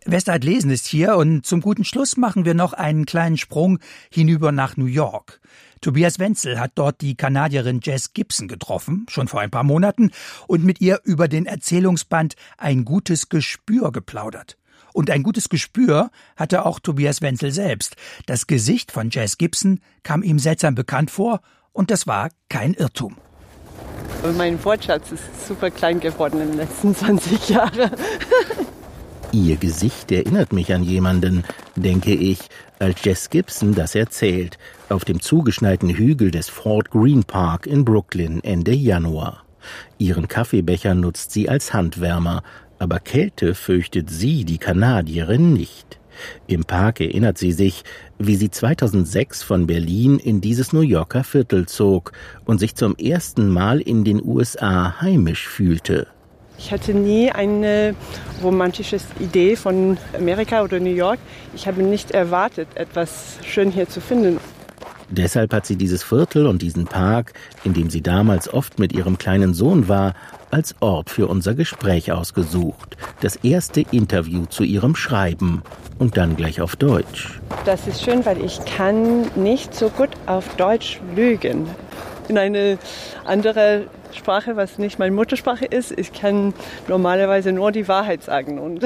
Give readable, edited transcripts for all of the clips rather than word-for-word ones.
Westart lesen ist hier und zum guten Schluss machen wir noch einen kleinen Sprung hinüber nach New York. Tobias Wenzel hat dort die Kanadierin Jess Gibson getroffen, schon vor ein paar Monaten, und mit ihr über den Erzählungsband Ein gutes Gespür geplaudert. Und ein gutes Gespür hatte auch Tobias Wenzel selbst. Das Gesicht von Jess Gibson kam ihm seltsam bekannt vor und das war kein Irrtum. Mein Wortschatz ist super klein geworden in den letzten 20 Jahren. Ihr Gesicht erinnert mich an jemanden, denke ich, als Jess Gibson das erzählt, auf dem zugeschneiten Hügel des Fort Greene Park in Brooklyn Ende Januar. Ihren Kaffeebecher nutzt sie als Handwärmer, aber Kälte fürchtet sie, die Kanadierin, nicht. Im Park erinnert sie sich, wie sie 2006 von Berlin in dieses New Yorker Viertel zog und sich zum ersten Mal in den USA heimisch fühlte. Ich hatte nie eine romantische Idee von Amerika oder New York. Ich habe nicht erwartet, etwas schön hier zu finden. Deshalb hat sie dieses Viertel und diesen Park, in dem sie damals oft mit ihrem kleinen Sohn war, als Ort für unser Gespräch ausgesucht. Das erste Interview zu ihrem Schreiben und dann gleich auf Deutsch. Das ist schön, weil ich kann nicht so gut auf Deutsch lügen. In eine andere Sprache, was nicht meine Muttersprache ist, ich kann normalerweise nur die Wahrheit sagen und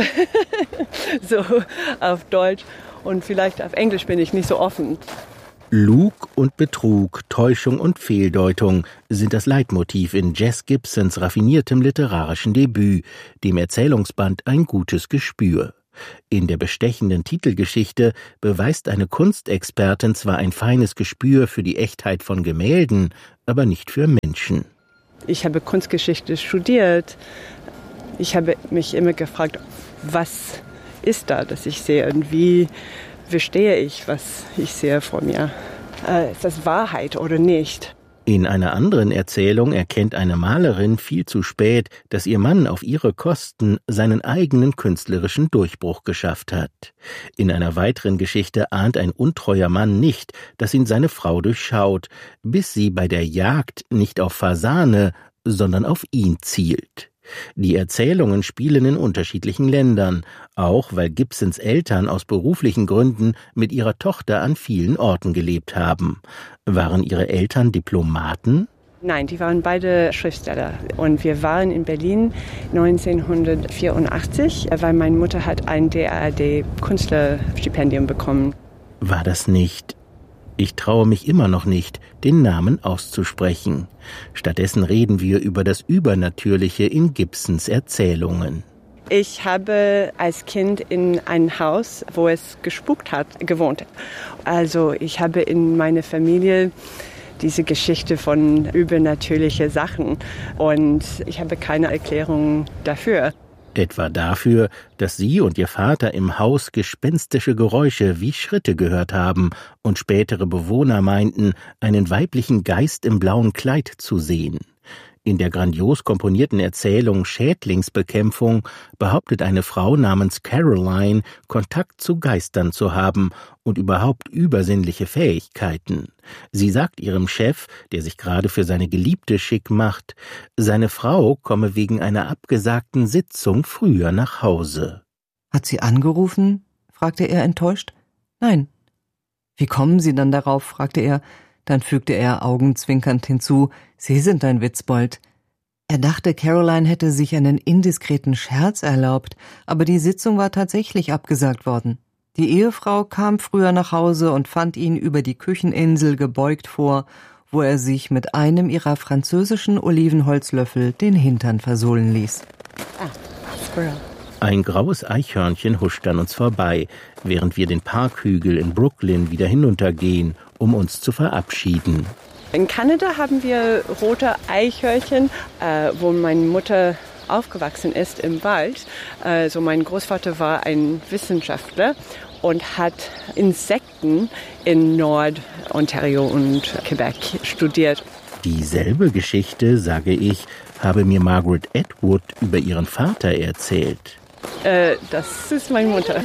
so auf Deutsch und vielleicht auf Englisch bin ich nicht so offen. Lug und Betrug, Täuschung und Fehldeutung sind das Leitmotiv in Jess Gibsons raffiniertem literarischen Debüt, dem Erzählungsband Ein gutes Gespür. In der bestechenden Titelgeschichte beweist eine Kunstexpertin zwar ein feines Gespür für die Echtheit von Gemälden, aber nicht für Menschen. Ich habe Kunstgeschichte studiert. Ich habe mich immer gefragt, was ist da, das ich sehe und wie verstehe ich, was ich sehe vor mir. Ist das Wahrheit oder nicht? In einer anderen Erzählung erkennt eine Malerin viel zu spät, dass ihr Mann auf ihre Kosten seinen eigenen künstlerischen Durchbruch geschafft hat. In einer weiteren Geschichte ahnt ein untreuer Mann nicht, dass ihn seine Frau durchschaut, bis sie bei der Jagd nicht auf Fasane, sondern auf ihn zielt. Die Erzählungen spielen in unterschiedlichen Ländern, auch weil Gibsons Eltern aus beruflichen Gründen mit ihrer Tochter an vielen Orten gelebt haben. Waren ihre Eltern Diplomaten? Nein, die waren beide Schriftsteller. Und wir waren in Berlin 1984, weil meine Mutter hat ein DAAD-Künstlerstipendium bekommen. War das nicht? Ich traue mich immer noch nicht, den Namen auszusprechen. Stattdessen reden wir über das Übernatürliche in Gibsons Erzählungen. Ich habe als Kind in einem Haus, wo es gespukt hat, gewohnt. Also ich habe in meiner Familie diese Geschichte von übernatürlichen Sachen und ich habe keine Erklärung dafür. Etwa dafür, dass sie und ihr Vater im Haus gespenstische Geräusche wie Schritte gehört haben und spätere Bewohner meinten, einen weiblichen Geist im blauen Kleid zu sehen. In der grandios komponierten Erzählung Schädlingsbekämpfung behauptet eine Frau namens Caroline, Kontakt zu Geistern zu haben und überhaupt übersinnliche Fähigkeiten. Sie sagt ihrem Chef, der sich gerade für seine Geliebte schick macht, seine Frau komme wegen einer abgesagten Sitzung früher nach Hause. »Hat sie angerufen?« fragte er enttäuscht. »Nein.« »Wie kommen Sie dann darauf?« fragte er. Dann fügte er augenzwinkernd hinzu, »Sie sind ein Witzbold.« Er dachte, Caroline hätte sich einen indiskreten Scherz erlaubt, aber die Sitzung war tatsächlich abgesagt worden. Die Ehefrau kam früher nach Hause und fand ihn über die Kücheninsel gebeugt vor, wo er sich mit einem ihrer französischen Olivenholzlöffel den Hintern versohlen ließ. Squirrel. Ein graues Eichhörnchen huscht an uns vorbei, während wir den Parkhügel in Brooklyn wieder hinuntergehen, um uns zu verabschieden. In Kanada haben wir rote Eichhörnchen, wo meine Mutter aufgewachsen ist im Wald. Also mein Großvater war ein Wissenschaftler und hat Insekten in Nord-Ontario und Quebec studiert. Dieselbe Geschichte, sage ich, habe mir Margaret Atwood über ihren Vater erzählt. Das ist meine Mutter.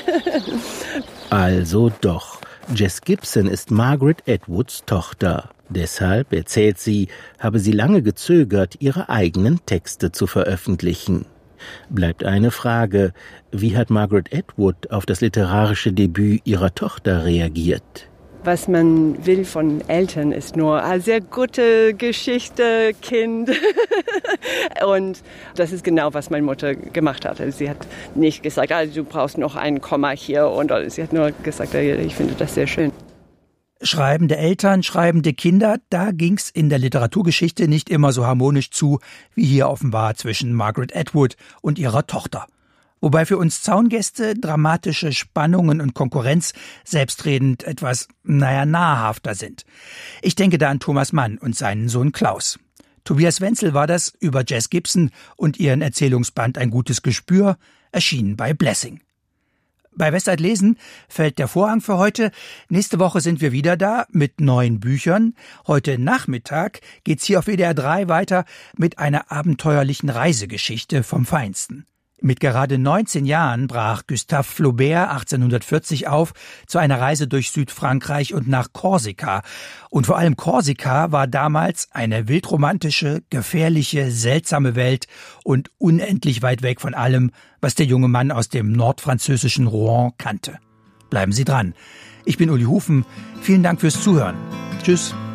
Also doch. Jess Gibson ist Margaret Atwoods Tochter. Deshalb, erzählt sie, habe sie lange gezögert, ihre eigenen Texte zu veröffentlichen. Bleibt eine Frage: Wie hat Margaret Atwood auf das literarische Debüt ihrer Tochter reagiert? Was man will von Eltern ist nur eine sehr gute Geschichte, Kind. Und das ist genau, was meine Mutter gemacht hat. Sie hat nicht gesagt, du brauchst noch ein Komma hier. Und sie hat nur gesagt, ich finde das sehr schön. Schreibende Eltern, schreibende Kinder, da ging's in der Literaturgeschichte nicht immer so harmonisch zu, wie hier offenbar zwischen Margaret Atwood und ihrer Tochter. Wobei für uns Zaungäste dramatische Spannungen und Konkurrenz selbstredend etwas, nahrhafter sind. Ich denke da an Thomas Mann und seinen Sohn Klaus. Tobias Wenzel war das über Jess Gibson und ihren Erzählungsband Ein gutes Gespür, erschienen bei Blessing. Bei Westside Lesen fällt der Vorhang für heute. Nächste Woche sind wir wieder da mit neuen Büchern. Heute Nachmittag geht's hier auf WDR 3 weiter mit einer abenteuerlichen Reisegeschichte vom Feinsten. Mit gerade 19 Jahren brach Gustave Flaubert 1840 auf zu einer Reise durch Südfrankreich und nach Korsika. Und vor allem Korsika war damals eine wildromantische, gefährliche, seltsame Welt und unendlich weit weg von allem, was der junge Mann aus dem nordfranzösischen Rouen kannte. Bleiben Sie dran. Ich bin Uli Hufen. Vielen Dank fürs Zuhören. Tschüss.